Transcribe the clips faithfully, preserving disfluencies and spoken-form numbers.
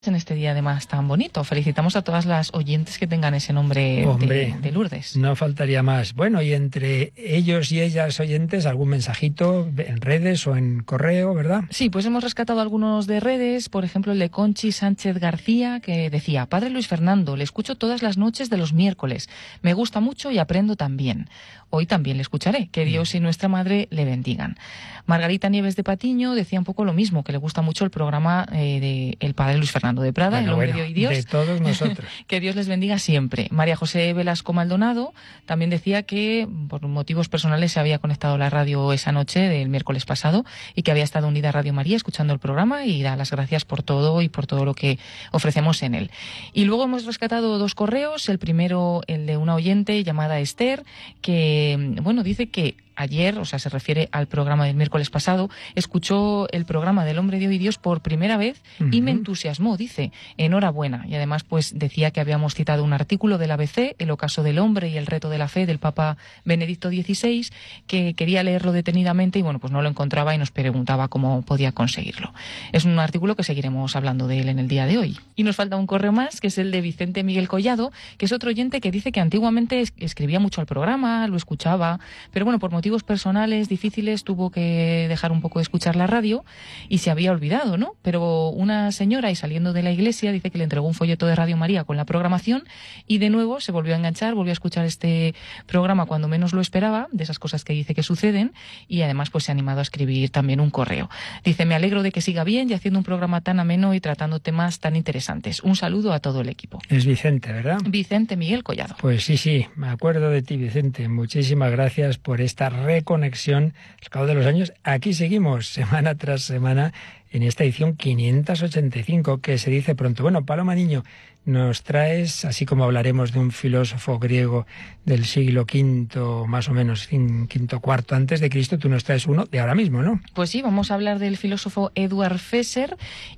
En este día además tan bonito. Felicitamos a todas las oyentes que tengan ese nombre Hombre, de, de Lourdes. No faltaría más. Bueno, y entre ellos y ellas oyentes, algún mensajito en redes o en correo, ¿verdad? Sí, pues hemos rescatado algunos de redes, por ejemplo el de Conchi Sánchez García, que decía: Padre Luis Fernando, le escucho todas las noches de los miércoles. Me gusta mucho y aprendo también. Hoy también le escucharé. Que Dios y nuestra Madre le bendigan. Margarita Nieves de Patiño decía un poco lo mismo, que le gusta mucho el programa eh, de el Padre Luis Fernando de Prada, bueno, El Hombre bueno, de Hoy Dios. De todos nosotros. Que Dios les bendiga siempre. María José Velasco Maldonado también decía que por motivos personales se había conectado a la radio esa noche del miércoles pasado y que había estado unida a Radio María escuchando el programa y da las gracias por todo y por todo lo que ofrecemos en él. Y luego hemos rescatado dos correos. El primero, el de una oyente llamada Esther, que, bueno, dice que ayer, o sea, se refiere al programa del miércoles pasado, escuchó el programa del Hombre de Hoy Dios por primera vez y uh-huh. me entusiasmó, dice, enhorabuena. Y además, pues, decía que habíamos citado un artículo del A B C, El ocaso del hombre y el reto de la fe, del Papa Benedicto dieciséis, que quería leerlo detenidamente y, bueno, pues no lo encontraba y nos preguntaba cómo podía conseguirlo. Es un artículo que seguiremos hablando de él en el día de hoy. Y nos falta un correo más, que es el de Vicente Miguel Collado, que es otro oyente que dice que antiguamente escribía mucho al programa, lo escuchaba, pero bueno, por motivos personales difíciles tuvo que dejar un poco de escuchar la radio y se había olvidado, ¿no? Pero una señora, y saliendo de la iglesia, dice que le entregó un folleto de Radio María con la programación y de nuevo se volvió a enganchar, volvió a escuchar este programa cuando menos lo esperaba, de esas cosas que dice que suceden, y además pues se ha animado a escribir también un correo. Dice: me alegro de que siga bien y haciendo un programa tan ameno y tratando temas tan interesantes. Un saludo a todo el equipo. Es Vicente, ¿verdad? Vicente Miguel Collado. Pues sí, sí, me acuerdo de ti, Vicente. Muchísimas gracias por esta reconexión al cabo de los años. Aquí seguimos semana tras semana en esta edición quinientos ochenta y cinco, que se dice pronto. Bueno, Paloma Niño, nos traes, así como hablaremos de un filósofo griego del siglo quinto, más o menos, quinto, cuarto antes de Cristo, tú nos traes uno de ahora mismo, ¿no? Pues sí, vamos a hablar del filósofo Eduard Fesser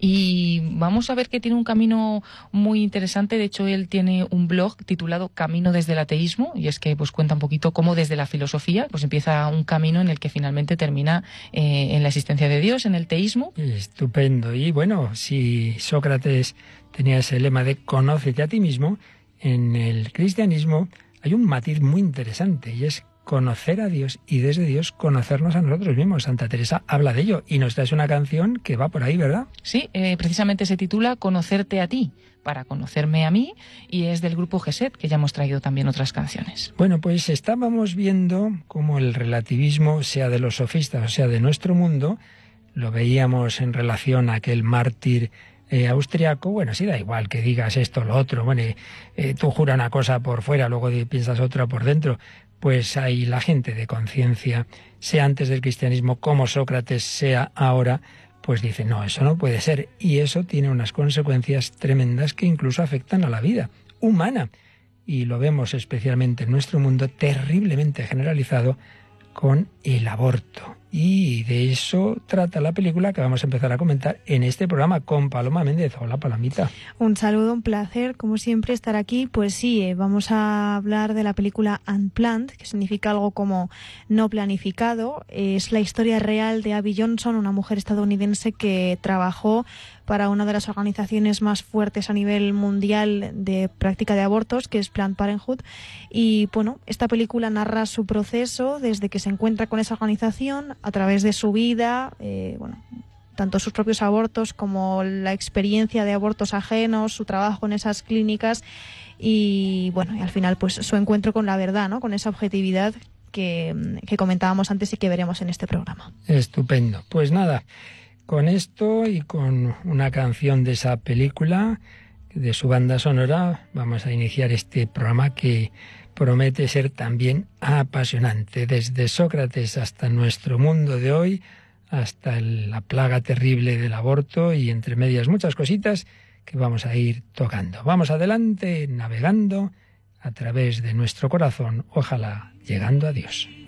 y vamos a ver que tiene un camino muy interesante. De hecho, él tiene un blog titulado Camino desde el ateísmo, y es que pues cuenta un poquito cómo desde la filosofía pues empieza un camino en el que finalmente termina eh, en la existencia de Dios, en el teísmo. Estupendo. Y bueno, si Sócrates tenía ese lema de conócete a ti mismo, en el cristianismo hay un matiz muy interesante y es conocer a Dios y desde Dios conocernos a nosotros mismos. Santa Teresa habla de ello y nos trae una canción que va por ahí, ¿verdad? Sí, eh, precisamente se titula Conocerte a ti, para conocerme a mí, y es del grupo Geset, que ya hemos traído también otras canciones. Bueno, pues estábamos viendo cómo el relativismo, sea de los sofistas o sea de nuestro mundo, lo veíamos en relación a aquel mártir Eh, austriaco. Bueno, sí, da igual que digas esto o lo otro, bueno, eh, tú juras una cosa por fuera, luego piensas otra por dentro, pues hay la gente de conciencia, sea antes del cristianismo como Sócrates, sea ahora, pues dice, no, eso no puede ser, y eso tiene unas consecuencias tremendas que incluso afectan a la vida humana, y lo vemos especialmente en nuestro mundo terriblemente generalizado con el aborto. Y de eso trata la película que vamos a empezar a comentar en este programa con Paloma Méndez. Hola, Palomita. Un saludo, un placer, como siempre, estar aquí. Pues sí, eh, vamos a hablar de la película Unplanned, que significa algo como no planificado. Eh, es la historia real de Abby Johnson, una mujer estadounidense que trabajó para una de las organizaciones más fuertes a nivel mundial de práctica de abortos, que es Planned Parenthood. Y bueno, esta película narra su proceso desde que se encuentra con esa organización, a través de su vida, eh, bueno, tanto sus propios abortos como la experiencia de abortos ajenos, su trabajo en esas clínicas y bueno, y al final pues su encuentro con la verdad, ¿no? Con esa objetividad que, que comentábamos antes y que veremos en este programa. Estupendo. Pues nada, con esto y con una canción de esa película, de su banda sonora, vamos a iniciar este programa que promete ser también apasionante, desde Sócrates hasta nuestro mundo de hoy, hasta la plaga terrible del aborto y entre medias muchas cositas que vamos a ir tocando. Vamos adelante, navegando a través de nuestro corazón, ojalá llegando a Dios.